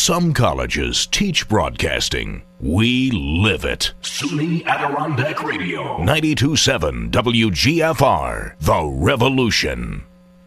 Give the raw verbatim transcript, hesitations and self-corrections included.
Some colleges teach broadcasting. We live it. SUNY Adirondack Radio. ninety-two point seven W G F R. The Revolution.